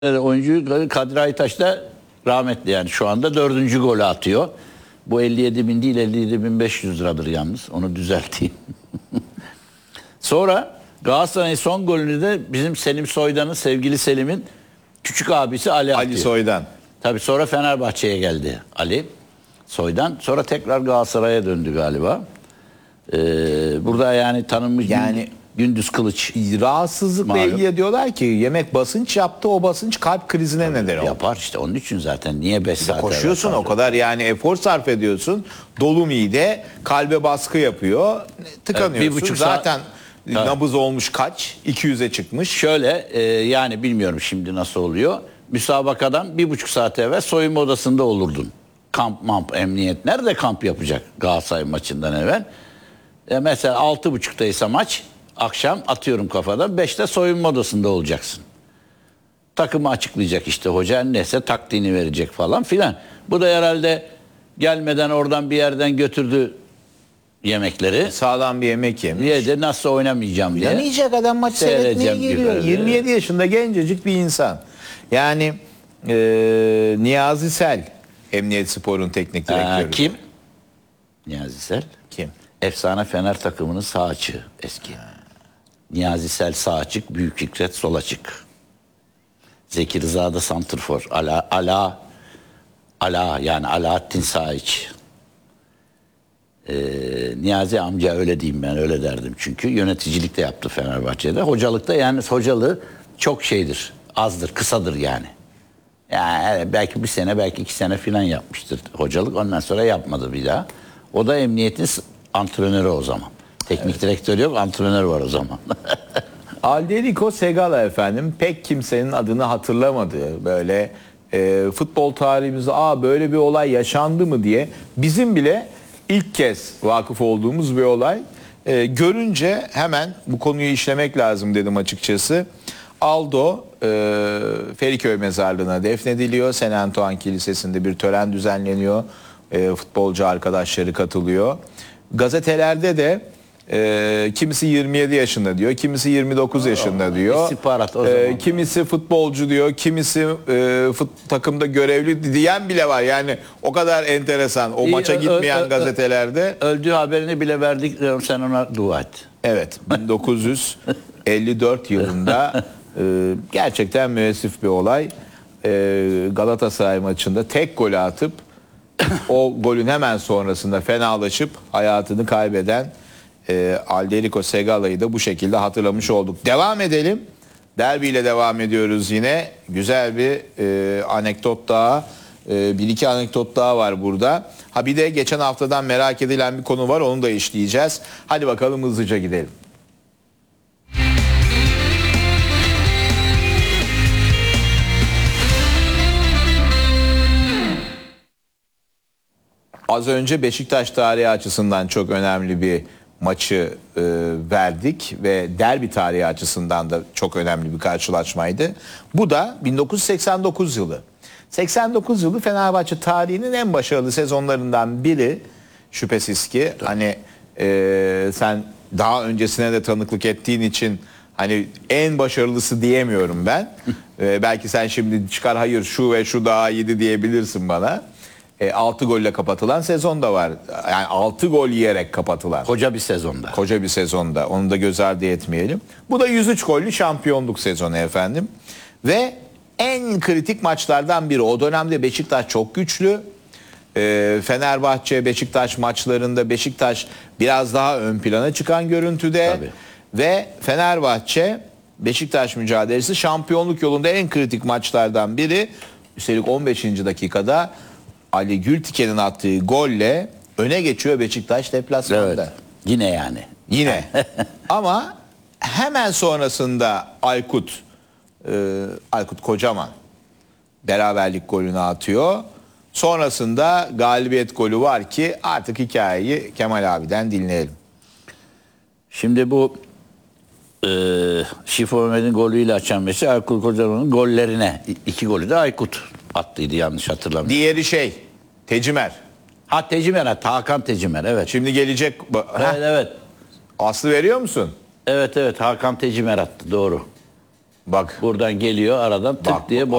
oyuncu Kadir Aytaş da rahmetli, yani şu anda 4. golü atıyor. Bu 57.000 değil, 57.500 liradır yalnız. Onu düzelteyim. Sonra Galatasaray'ın son golünü de bizim Selim Soydan'ın, sevgili Selim'in küçük abisi Ali atıyor. Ali Soydan. Tabii sonra Fenerbahçe'ye geldi Ali Soydan. Sonra tekrar Galatasaray'a döndü galiba. Burada yani tanınmış, yani Gündüz Kılıç. Rahatsızlıkla Malum. ilgili diyorlar ki yemek basınç yaptı, o basınç kalp krizine neden oldu. Yapar işte, onun için zaten niye 5 saat Koşuyorsun o kadar, yani efor sarf ediyorsun. Dolu mide kalbe baskı yapıyor. Tıkanıyorsun. Evet, 1,5 zaten saat. nabız olmuş kaç? 200'e çıkmış. Şöyle yani bilmiyorum şimdi nasıl oluyor. Müsabakadan 1,5 saat evvel soyunma odasında olurdun. Kamp, emniyet. Nerede kamp yapacak Galatasaray maçından evvel? Mesela 6.30'daysa maç, akşam atıyorum kafadan 5'te soyunma odasında olacaksın. Takımı açıklayacak işte hoca, neyse taktiğini verecek falan filan. Bu da herhalde gelmeden oradan bir yerden götürdü yemekleri. Sağlam bir yemek yemiş. Yedi, nasıl oynamayacağım diye. Oynamayacak adam, maç seyretmeye Seyredeceğim geliyor. gibi. 27 yaşında gencecik bir insan. Yani Niyazi Sel, Emniyet Spor'un teknik direktörü. Kim? Niyazi Sel. Kim? Efsane Fener takımının sağ açığı eski. Niyazi Sel sağ açık, Büyük Fikret sol açık. Zeki Rıza da santrfor. Ala yani Alaaddin sağ iç. Niyazi amca, öyle diyeyim, ben öyle derdim çünkü. Yöneticilik de yaptı Fenerbahçe'de. Hocalıkta, yani hocalığı çok şeydir. Azdır, kısadır yani. Yani belki bir sene, belki 2 sene filan yapmıştır hocalık. Ondan sonra yapmadı bir daha. O da emniyetin antrenörü o zaman. Teknik direktör yok, antrenör var o zaman. Alderico Segala efendim, pek kimsenin adını hatırlamadığı, böyle futbol tarihimizde böyle bir olay yaşandı mı diye bizim bile ilk kez vakıf olduğumuz bir olay. Görünce hemen bu konuyu işlemek lazım dedim açıkçası. Aldo Feriköy mezarlığına defnediliyor. Saint Antoine Kilisesi'nde bir tören düzenleniyor. Futbolcu arkadaşları katılıyor. Gazetelerde de kimisi 27 yaşında diyor, kimisi 29 yaşında diyor. İstihbarat o zaman. Kimisi futbolcu diyor, kimisi takımda görevli diyen bile var. Yani o kadar enteresan. O maça gitmeyen gazetelerde. Öldüğü haberini bile verdik, sen ona dua et. Evet, 1954 yılında gerçekten müessif bir olay. Galatasaray maçında tek golü atıp o golün hemen sonrasında fenalaşıp hayatını kaybeden Alderico Segala'yı da bu şekilde hatırlamış olduk. Devam edelim. Derbiyle devam ediyoruz yine. Güzel bir anekdot daha. Bir iki anekdot daha var burada. Bir de geçen haftadan merak edilen bir konu var. Onu da işleyeceğiz. Hadi bakalım, hızlıca gidelim. Az önce Beşiktaş tarihi açısından çok önemli bir maçı verdik ve derbi tarihi açısından da çok önemli bir karşılaşmaydı. Bu da 1989 yılı. 89 yılı Fenerbahçe tarihinin en başarılı sezonlarından biri şüphesiz ki. Hani sen daha öncesine de tanıklık ettiğin için hani en başarılısı diyemiyorum ben. Belki sen şimdi çıkar hayır şu ve şu daha iyiydi diyebilirsin bana. 6 golle kapatılan sezon da var. Yani 6 gol yiyerek kapatılan. Koca bir sezonda. Koca bir sezonda. Onu da göz ardı etmeyelim. Bu da 103 gollü şampiyonluk sezonu efendim. Ve en kritik maçlardan biri. O dönemde Beşiktaş çok güçlü. Fenerbahçe Beşiktaş maçlarında Beşiktaş biraz daha ön plana çıkan görüntüde. Tabii. Ve Fenerbahçe Beşiktaş mücadelesi şampiyonluk yolunda en kritik maçlardan biri. Üstelik 15. dakikada Ali Gültiken'in attığı golle öne geçiyor Beşiktaş deplasmanda. Evet. Yine yani. Yine. Ama hemen sonrasında Aykut Kocaman beraberlik golünü atıyor. Sonrasında galibiyet golü var ki artık hikayeyi Kemal abiden dinleyelim. Şimdi bu Şifo Mehmet'in golüyle açan Beşiktaş, Aykut Kocaman'ın gollerine 2 golü de Aykut attıydı, yanlış hatırlamıyorum. Diğeri Tecimer. Tecimer, Hakan Tecimer, evet. Şimdi gelecek. Evet. Aslı veriyor musun? Evet, Hakan Tecimer attı, doğru. Bak. Buradan geliyor aradan tık Bak, diye